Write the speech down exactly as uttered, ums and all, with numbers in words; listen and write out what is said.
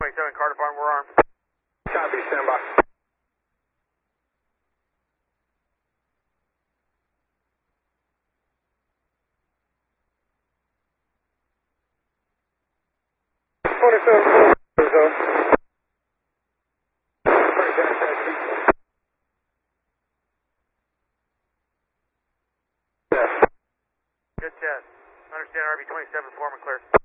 twenty-seven, car department, we're armed. Copy, stand by. twenty-seven, zone. Good test. Understand R V twenty-seven, form and clear.